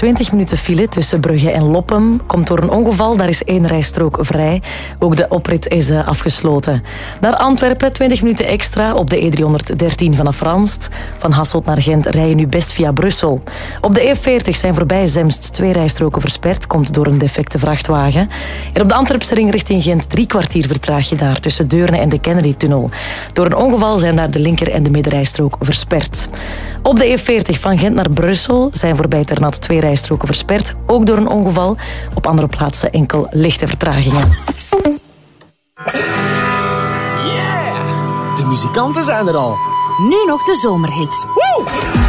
20 minuten file tussen Brugge en Loppem. Komt door een ongeval, daar is 1 rijstrook vrij. Ook de oprit is afgesloten. Naar Antwerpen 20 minuten extra op de E313 vanaf Ranst. Van Hasselt naar Gent rij je nu best via Brussel. Op de E40 zijn voorbij Zemst 2 rijstroken versperd. Komt door een defecte vrachtwagen. En op de Antwerpse ring richting Gent 3 kwartier vertraag je daar tussen Deurne en de Kennedy-tunnel. Door een ongeval zijn daar de linker- en de middenrijstrook versperd. Op de E40 van Gent naar Brussel zijn voorbij Ternat 2 rijstroken versperd. Ook door een ongeval. Op andere plaatsen enkel lichte vertragingen. Yeah! De muzikanten zijn er al. Nu nog de zomerhits. Woe!